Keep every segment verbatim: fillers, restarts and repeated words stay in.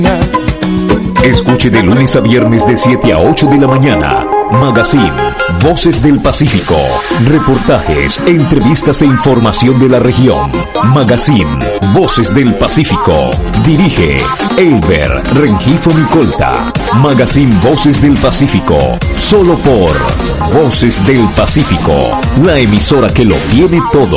Escuche de lunes a viernes de siete a ocho de la mañana. Magazine Voces del Pacífico. Reportajes, entrevistas e información de la región. Magazine Voces del Pacífico. Dirige Elber Rengifo Micolta. Magazine Voces del Pacífico. Solo por Voces del Pacífico. La emisora que lo tiene todo.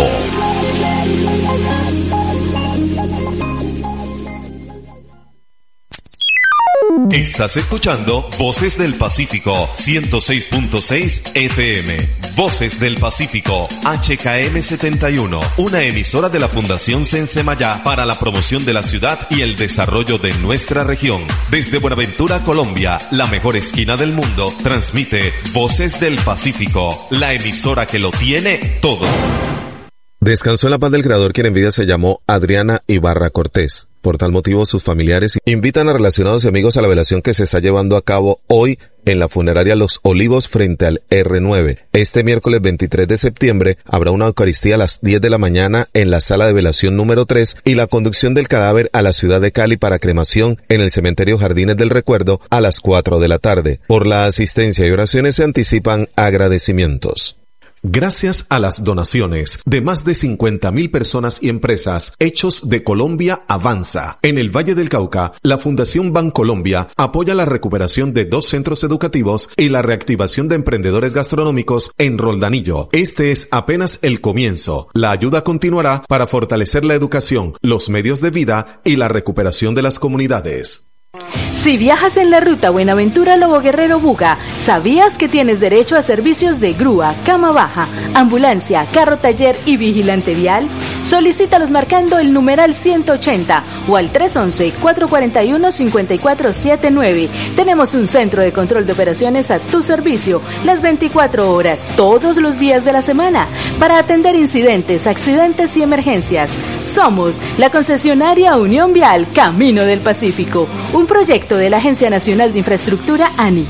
Estás escuchando Voces del Pacífico ciento seis punto seis F M. Voces del Pacífico H K M setenta y uno, una emisora de la Fundación Sensemayá para la promoción de la ciudad y el desarrollo de nuestra región. Desde Buenaventura, Colombia, la mejor esquina del mundo, transmite Voces del Pacífico, la emisora que lo tiene todo. Descansó en la paz del creador quien en vida se llamó Adriana Ibarra Cortés. Por tal motivo, sus familiares invitan a relacionados y amigos a la velación que se está llevando a cabo hoy en la funeraria Los Olivos frente al erre nueve. Este miércoles veintitrés de septiembre habrá una Eucaristía a las diez de la mañana en la sala de velación número tres y la conducción del cadáver a la ciudad de Cali para cremación en el cementerio Jardines del Recuerdo a las cuatro de la tarde. Por la asistencia y oraciones se anticipan agradecimientos. Gracias a las donaciones de más de cincuenta mil personas y empresas, Hechos de Colombia avanza. En el Valle del Cauca, la Fundación Bancolombia apoya la recuperación de dos centros educativos y la reactivación de emprendedores gastronómicos en Roldanillo. Este es apenas el comienzo. La ayuda continuará para fortalecer la educación, los medios de vida y la recuperación de las comunidades. Si viajas en la ruta Buenaventura-Lobo Guerrero-Buga, ¿sabías que tienes derecho a servicios de grúa, cama baja, ambulancia, carro taller y vigilante vial? Solicítalos marcando el numeral ciento ochenta o al tres once, cuatro cuarenta y uno, cincuenta y cuatro setenta y nueve. Tenemos un centro de control de operaciones a tu servicio las veinticuatro horas, todos los días de la semana, para atender incidentes, accidentes y emergencias. Somos la concesionaria Unión Vial Camino del Pacífico, un proyecto de la Agencia Nacional de Infraestructura ANI.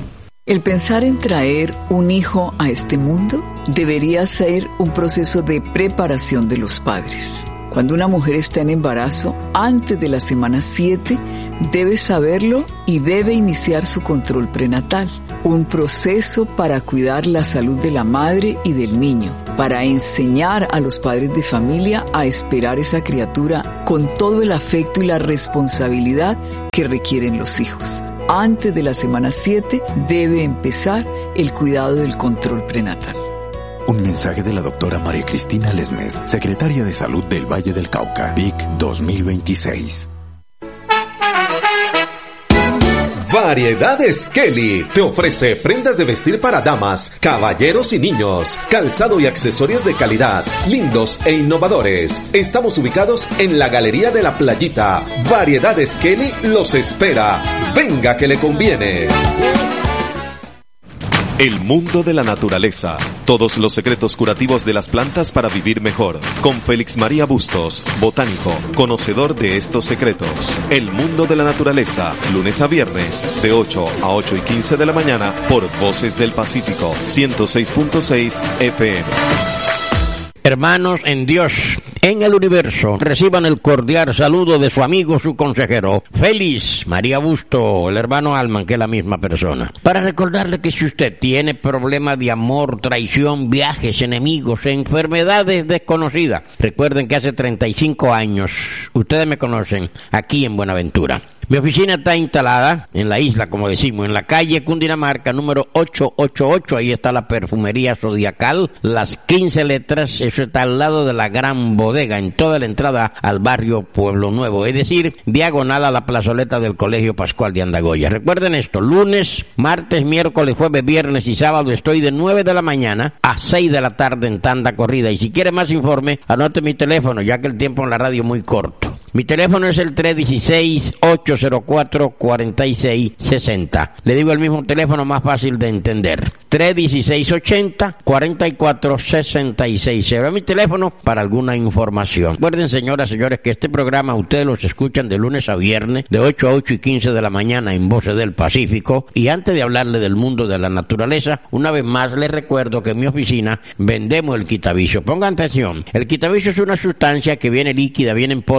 El pensar en traer un hijo a este mundo debería ser un proceso de preparación de los padres. Cuando una mujer está en embarazo, antes de la semana siete, debe saberlo y debe iniciar su control prenatal. Un proceso para cuidar la salud de la madre y del niño, para enseñar a los padres de familia a esperar esa criatura con todo el afecto y la responsabilidad que requieren los hijos. Antes de la semana siete debe empezar el cuidado del control prenatal. Un mensaje de la doctora María Cristina Lesmes, secretaria de Salud del Valle del Cauca, V I C dos mil veintiséis. Variedades Kelly te ofrece prendas de vestir para damas, caballeros y niños, calzado y accesorios de calidad, lindos e innovadores. Estamos ubicados en la Galería de la Playita. Variedades Kelly los espera. Venga que le conviene. El mundo de la naturaleza. Todos los secretos curativos de las plantas para vivir mejor. Con Félix María Bustos, botánico, conocedor de estos secretos. El mundo de la naturaleza. Lunes a viernes, de ocho a ocho y quince de la mañana, por Voces del Pacífico, ciento seis punto seis F M. Hermanos en Dios, en el universo, reciban el cordial saludo de su amigo, su consejero, Félix María Busto, el hermano Alman, que es la misma persona. Para recordarle que si usted tiene problemas de amor, traición, viajes, enemigos, enfermedades desconocidas, recuerden que hace treinta y cinco años, ustedes me conocen, aquí en Buenaventura. Mi oficina está instalada en la isla, como decimos, en la calle Cundinamarca, número ochocientos ochenta y ocho. Ahí está la perfumería Zodiacal, las quince letras. Eso está al lado de la gran bodega, en toda la entrada al barrio Pueblo Nuevo. Es decir, diagonal a la plazoleta del Colegio Pascual de Andagoya. Recuerden esto, lunes, martes, miércoles, jueves, viernes y sábado estoy de nueve de la mañana a seis de la tarde en tanda corrida. Y si quiere más informe, anote mi teléfono, ya que el tiempo en la radio es muy corto. Mi teléfono es el tres uno seis, ocho cero cuatro, cuatro seis seis cero. Le digo el mismo teléfono más fácil de entender. tres uno seis, ochenta, cuarenta y cuatro, sesenta y seis cero. Es mi teléfono para alguna información. Recuerden, señoras y señores, que este programa ustedes los escuchan de lunes a viernes, de ocho a ocho y quince de la mañana en Voces del Pacífico. Y antes de hablarle del mundo de la naturaleza, una vez más les recuerdo que en mi oficina vendemos el quitavicio. Pongan atención. El quitavicio es una sustancia que viene líquida, viene en polvo sin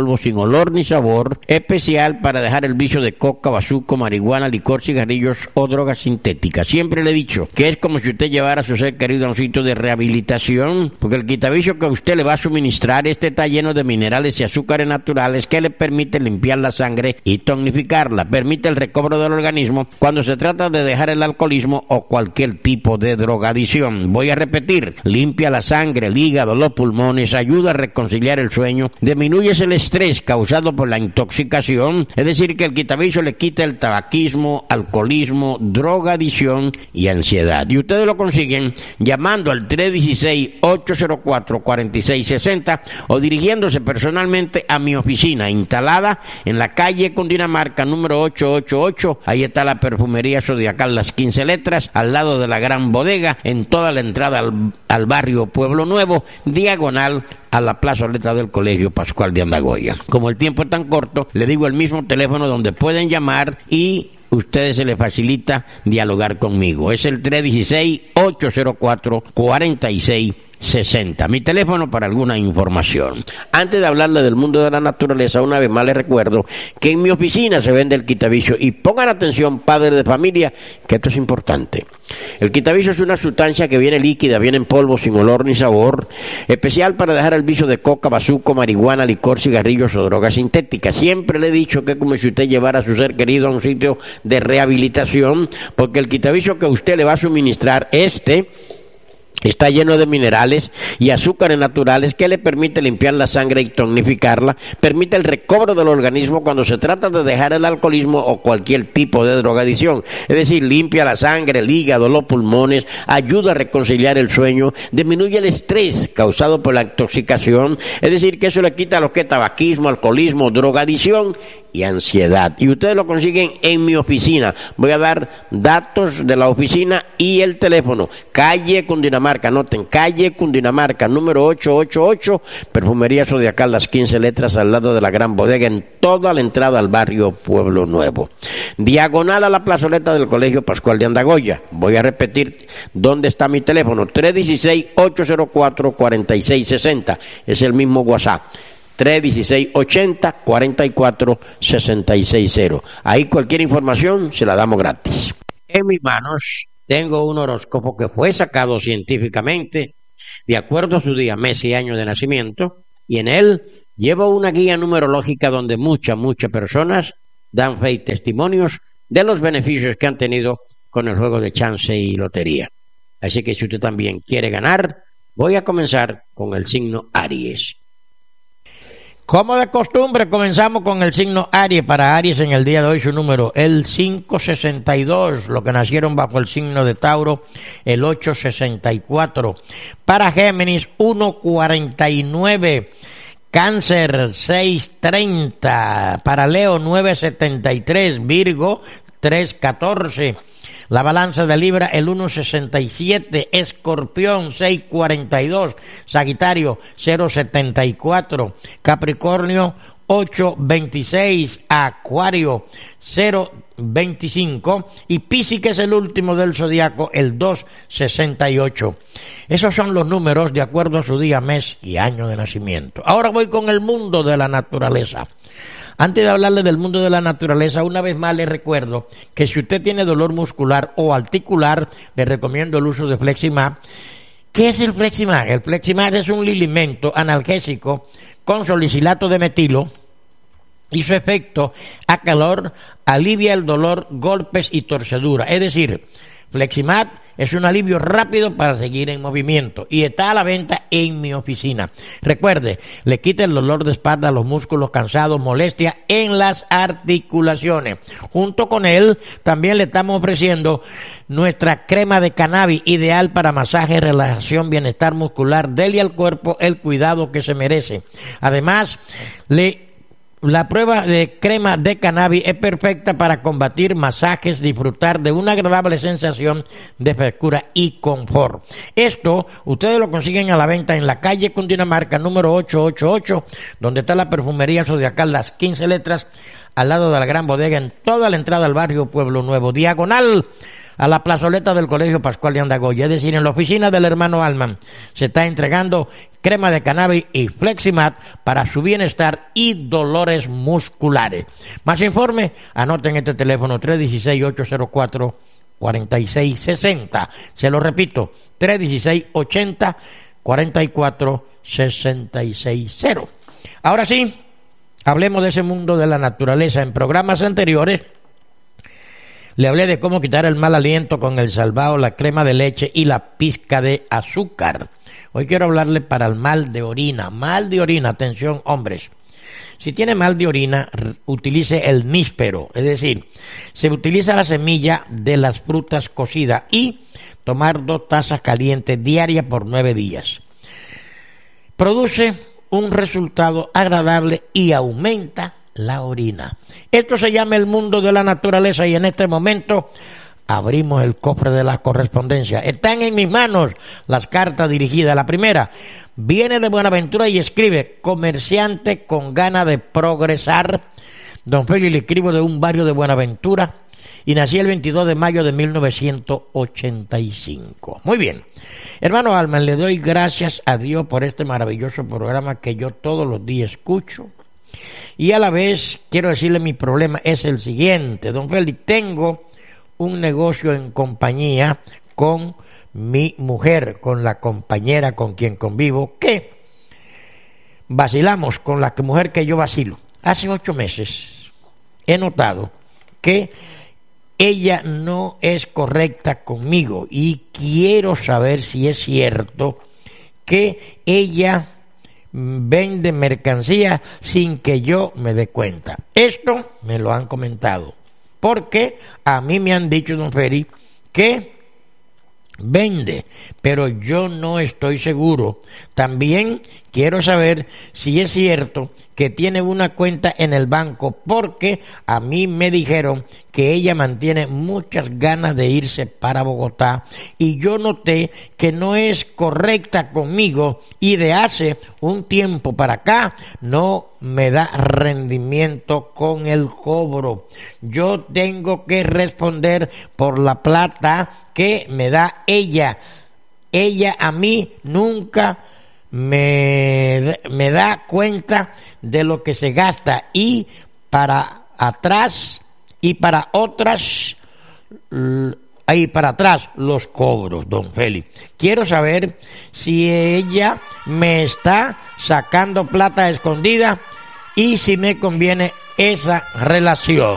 olor ni sabor, especial para dejar el vicio de coca, bazuco, marihuana, licor, cigarrillos o drogas sintéticas. Siempre le he dicho que es como si usted llevara a su ser querido a un sitio de rehabilitación, porque el quitavicio que a usted le va a suministrar, este está lleno de minerales y azúcares naturales que le permite limpiar la sangre y tonificarla, permite el recobro del organismo cuando se trata de dejar el alcoholismo o cualquier tipo de drogadicción. Voy a repetir, limpia la sangre, el hígado, los pulmones, ayuda a reconciliar el sueño, disminuye el estrés causado por la intoxicación, es decir, que el quitavicio le quita el tabaquismo, alcoholismo, drogadicción y ansiedad. Y ustedes lo consiguen llamando al tres uno seis, ocho cero cuatro, cuatro seis seis cero o dirigiéndose personalmente a mi oficina instalada en la calle Cundinamarca número ochocientos ochenta y ocho. Ahí está la perfumería Zodiacal Las quince Letras, al lado de la Gran Bodega, en toda la entrada al, al barrio Pueblo Nuevo, diagonal a la plazoleta del Colegio Pascual de Andagoya. Como el tiempo es tan corto, le digo el mismo teléfono donde pueden llamar y ustedes se les facilita dialogar conmigo. Es el tres uno seis, ocho cero cuatro, cuatro seis sesenta. Mi teléfono para alguna información. Antes de hablarle del mundo de la naturaleza, una vez más les recuerdo que en mi oficina se vende el quitavicio y pongan atención, padres de familia, que esto es importante. El quitavicio es una sustancia que viene líquida, viene en polvo, sin olor ni sabor, especial para dejar el vicio de coca, bazuco, marihuana, licor, cigarrillos o drogas sintéticas. Siempre le he dicho que es como si usted llevara a su ser querido a un sitio de rehabilitación, porque el quitavicio que usted le va a suministrar, este está lleno de minerales y azúcares naturales que le permite limpiar la sangre y tonificarla, permite el recobro del organismo cuando se trata de dejar el alcoholismo o cualquier tipo de drogadicción. Es decir, limpia la sangre, el hígado, los pulmones, ayuda a reconciliar el sueño, disminuye el estrés causado por la intoxicación, es decir, que eso le quita lo que es tabaquismo, alcoholismo, drogadicción y ansiedad. Y ustedes lo consiguen en mi oficina. Voy a dar datos de la oficina y el teléfono. Calle Cundinamarca, anoten, calle Cundinamarca, número ochocientos ochenta y ocho, Perfumería Zodiacal Las quince Letras, al lado de la Gran Bodega, en toda la entrada al barrio Pueblo Nuevo. Diagonal a la plazoleta del Colegio Pascual de Andagoya. Voy a repetir dónde está mi teléfono. tres uno seis, ocho cero cuatro, cuatro seis seis cero. Es el mismo WhatsApp. tres uno seis, ochenta, cuarenta y cuatro, sesenta y seis cero. Ahí cualquier información se la damos gratis. En mis manos tengo un horóscopo que fue sacado científicamente de acuerdo a su día, mes y año de nacimiento, y en él llevo una guía numerológica donde muchas, muchas personas dan fe y testimonios de los beneficios que han tenido con el juego de chance y lotería. Así que si usted también quiere ganar, voy a comenzar con el signo Aries. Como de costumbre, comenzamos con el signo Aries. Para Aries en el día de hoy su número, el quinientos sesenta y dos. Los que nacieron bajo el signo de Tauro, el ochocientos sesenta y cuatro. Para Géminis, ciento cuarenta y nueve. Cáncer, seiscientos treinta. Para Leo, novecientos setenta y tres. Virgo, trescientos catorce. La balanza de Libra, el ciento sesenta y siete, Escorpión, seiscientos cuarenta y dos, Sagitario, cero setenta y cuatro, Capricornio, ochocientos veintiséis, Acuario, cero veinticinco y Piscis, que es el último del zodiaco, el doscientos sesenta y ocho. Esos son los números de acuerdo a su día, mes y año de nacimiento. Ahora voy con el mundo de la naturaleza. Antes de hablarle del mundo de la naturaleza, una vez más les recuerdo que si usted tiene dolor muscular o articular, le recomiendo el uso de Fleximag. ¿Qué es el Fleximag? El Fleximag es un alimento analgésico con salicilato de metilo y su efecto a calor alivia el dolor, golpes y torceduras. Es decir, Fleximag es un alivio rápido para seguir en movimiento y está a la venta en mi oficina. Recuerde, le quita el dolor de espalda, los músculos cansados, molestia en las articulaciones. Junto con él, también le estamos ofreciendo nuestra crema de cannabis, ideal para masaje, relajación, bienestar muscular. Dele al cuerpo el cuidado que se merece. Además, le La prueba de crema de cannabis es perfecta para combatir masajes, disfrutar de una agradable sensación de frescura y confort. Esto ustedes lo consiguen a la venta en la calle Cundinamarca número ochocientos ochenta y ocho, donde está la perfumería Zodiacal Las quince Letras, al lado de la Gran Bodega, en toda la entrada al barrio Pueblo Nuevo, diagonal a la plazoleta del Colegio Pascual de Andagoya, es decir, en la oficina del hermano Alman, se está entregando crema de cannabis y Fleximat para su bienestar y dolores musculares. Más informe, anoten este teléfono tres uno seis, ocho cero cuatro, cuatro seis seis cero. Se lo repito, tres uno seis, ocho cero cuatro cuatro seis seis cero. Ahora sí, hablemos de ese mundo de la naturaleza. En programas anteriores le hablé de cómo quitar el mal aliento con el salvao, la crema de leche y la pizca de azúcar. Hoy quiero hablarle para el mal de orina. Mal de orina, atención hombres. Si tiene mal de orina, utilice el níspero, es decir, se utiliza la semilla de las frutas cocidas y tomar dos tazas calientes diarias por nueve días. Produce un resultado agradable y aumenta la orina. Esto se llama el mundo de la naturaleza y en este momento abrimos el cofre de la correspondencia. Están en mis manos las cartas dirigidas. La primera viene de Buenaventura y escribe: comerciante con ganas de progresar. Don Félix, le escribo de un barrio de Buenaventura y nací el veintidós de mayo de mil novecientos ochenta y cinco. Muy bien. Hermano Alman, le doy gracias a Dios por este maravilloso programa que yo todos los días escucho. Y a la vez quiero decirle, mi problema es el siguiente. Don Félix, tengo un negocio en compañía con mi mujer, con la compañera con quien convivo, que vacilamos con la mujer que yo vacilo. Hace ocho meses he notado que ella no es correcta conmigo y quiero saber si es cierto que ella vende mercancía sin que yo me dé cuenta. Esto me lo han comentado, porque a mí me han dicho, don Feri, que vende, pero yo no estoy seguro. También quiero saber si es cierto que tiene una cuenta en el banco, porque a mí me dijeron que ella mantiene muchas ganas de irse para Bogotá y yo noté que no es correcta conmigo y de hace un tiempo para acá no me da rendimiento con el cobro. Yo tengo que responder por la plata que me da ella. Ella a mí nunca me, me da cuenta de lo que se gasta y para atrás y para otras y para atrás los cobros, don Félix. Quiero saber si ella me está sacando plata escondida y si me conviene esa relación.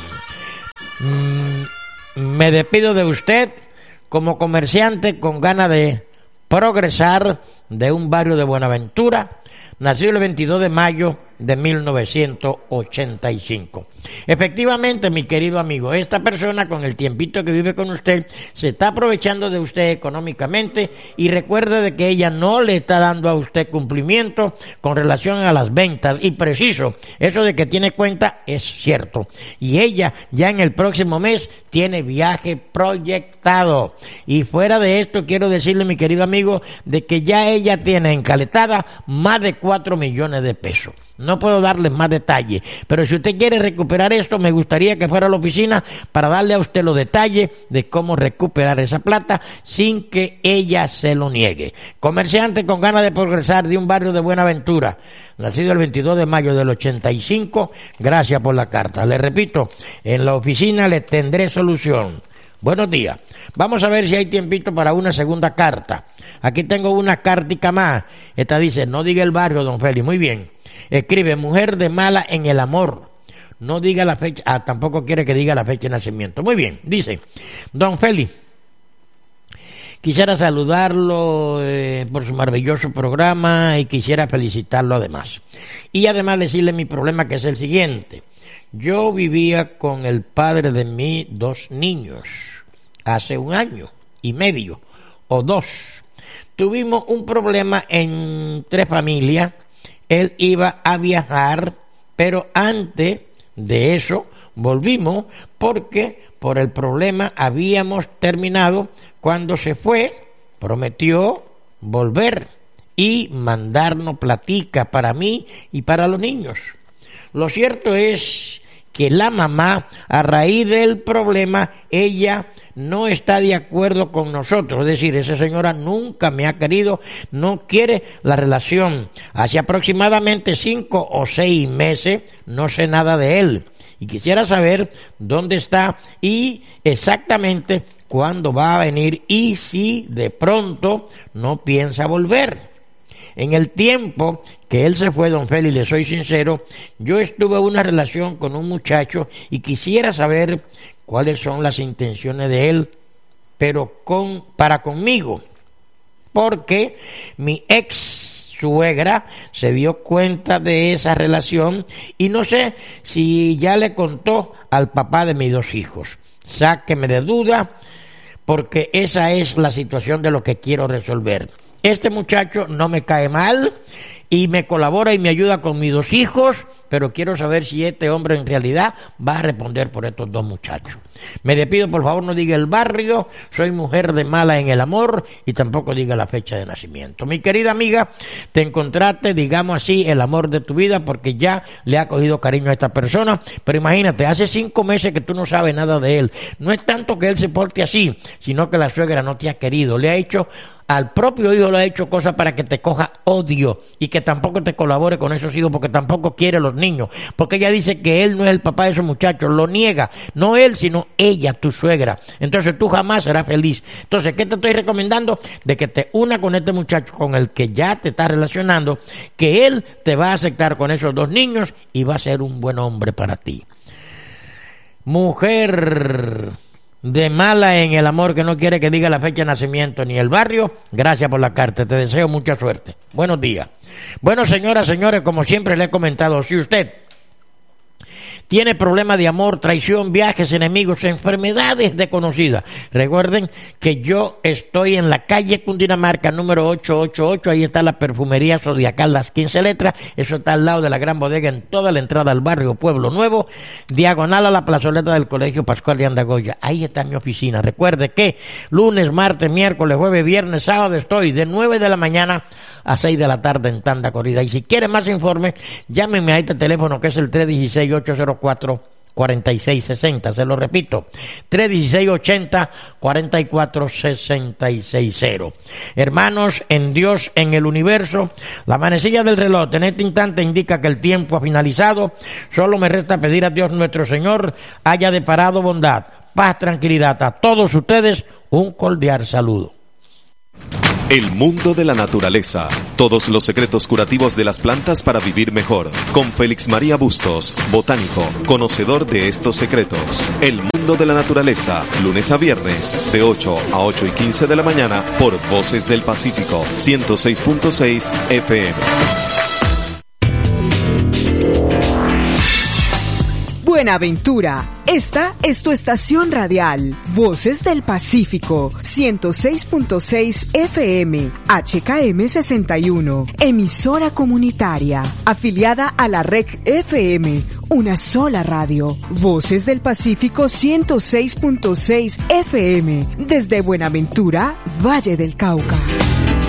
Mm, me despido de usted como comerciante con ganas de progresar, de un barrio de Buenaventura, nacido el veintidós de mayo de mil novecientos ochenta y cinco. Efectivamente, mi querido amigo, esta persona con el tiempito que vive con usted se está aprovechando de usted económicamente y recuerde de que ella no le está dando a usted cumplimiento con relación a las ventas y preciso, eso de que tiene cuenta es cierto y ella ya en el próximo mes tiene viaje proyectado y fuera de esto quiero decirle, mi querido amigo, de que ya ella tiene encaletada más de cuatro millones de pesos. No puedo darles más detalles, pero si usted quiere recuperar esto, me gustaría que fuera a la oficina para darle a usted los detalles de cómo recuperar esa plata sin que ella se lo niegue. Comerciante con ganas de progresar de un barrio de Buenaventura, nacido el veintidós de mayo del ochenta y cinco, gracias por la carta. Le repito, en la oficina le tendré solución. Buenos días. Vamos a ver si hay tiempito para una segunda carta. Aquí tengo una cartica más. Esta dice, no diga el barrio, don Félix. Muy bien. Escribe, mujer de mala en el amor. No diga la fecha. Ah, tampoco quiere que diga la fecha de nacimiento. Muy bien. Dice, don Félix, quisiera saludarlo eh, por su maravilloso programa y quisiera felicitarlo además. Y además decirle mi problema, que es el siguiente. Yo vivía con el padre de mis dos niños hace un año y medio o dos. Tuvimos un problema entre familias. Él iba a viajar, pero antes de eso volvimos porque por el problema habíamos terminado. Cuando se fue, prometió volver y mandarnos platica para mí y para los niños. Lo cierto es que la mamá, a raíz del problema, ella no está de acuerdo con nosotros. Es decir, esa señora nunca me ha querido, no quiere la relación. Hace aproximadamente cinco o seis meses no sé nada de él. Y quisiera saber dónde está y exactamente cuándo va a venir y si de pronto no piensa volver. En el tiempo que él se fue, don Félix, le soy sincero, yo estuve en una relación con un muchacho y quisiera saber cuáles son las intenciones de él, pero con para conmigo, porque mi ex suegra se dio cuenta de esa relación y no sé si ya le contó al papá de mis dos hijos. Sáqueme de duda, porque esa es la situación de lo que quiero resolver. Este muchacho no me cae mal y me colabora y me ayuda con mis dos hijos, pero quiero saber si este hombre en realidad va a responder por estos dos muchachos. Me despido, por favor, no diga el barrio, soy mujer de mala en el amor, y tampoco diga la fecha de nacimiento. Mi querida amiga, te encontraste, digamos así, el amor de tu vida, porque ya le ha cogido cariño a esta persona, pero imagínate, hace cinco meses que tú no sabes nada de él. No es tanto que él se porte así, sino que la suegra no te ha querido, le ha hecho, al propio hijo le ha hecho cosas para que te coja odio, y que tampoco te colabore con esos hijos, porque tampoco quiere los niños, porque ella dice que él no es el papá de esos muchachos, lo niega, no él, sino ella, tu suegra. Entonces tú jamás serás feliz. Entonces, ¿qué te estoy recomendando? De que te una con este muchacho con el que ya te estás relacionando, que él te va a aceptar con esos dos niños y va a ser un buen hombre para ti. Mujer de mala en el amor, que no quiere que diga la fecha de nacimiento ni el barrio, gracias por la carta, te deseo mucha suerte. Buenos días. Bueno, señoras, señores, como siempre le he comentado, si usted tiene problemas de amor, traición, viajes, enemigos, enfermedades desconocidas, recuerden que yo estoy en la calle Cundinamarca número ochocientos ochenta y ocho, ahí está la perfumería Zodiacal, las quince letras, eso está al lado de la gran bodega en toda la entrada al barrio Pueblo Nuevo, diagonal a la plazoleta del Colegio Pascual de Andagoya, ahí está mi oficina. Recuerde que lunes, martes, miércoles, jueves, viernes, sábado estoy de nueve de la mañana a seis de la tarde en tanda corrida, y si quiere más informes, llámeme a este teléfono que es el tres uno seis, ocho cero cuatro, cuatro seis seis cero, se lo repito, tres uno seis, ochenta, cuarenta y cuatro sesenta y seis cero. Hermanos en Dios, en el universo, la manecilla del reloj en este instante indica que el tiempo ha finalizado. Solo me resta pedir a Dios nuestro Señor haya deparado bondad, paz, tranquilidad a todos ustedes. Un cordial saludo. El mundo de la naturaleza. Todos los secretos curativos de las plantas para vivir mejor. Con Félix María Bustos, botánico, conocedor de estos secretos. El mundo de la naturaleza. Lunes a viernes, de ocho a ocho y quince de la mañana, por Voces del Pacífico, ciento seis punto seis F M. Buenaventura. Esta es tu estación radial, Voces del Pacífico, ciento seis punto seis F M, H K M sesenta y uno, emisora comunitaria, afiliada a la R E C F M, una sola radio. Voces del Pacífico ciento seis punto seis F M, desde Buenaventura, Valle del Cauca.